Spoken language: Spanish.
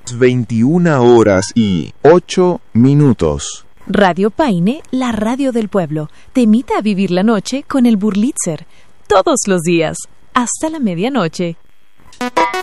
21:08. Radio Paine, la radio del pueblo, te invita a vivir la noche con el Burlitzer. Todos los días, hasta la medianoche.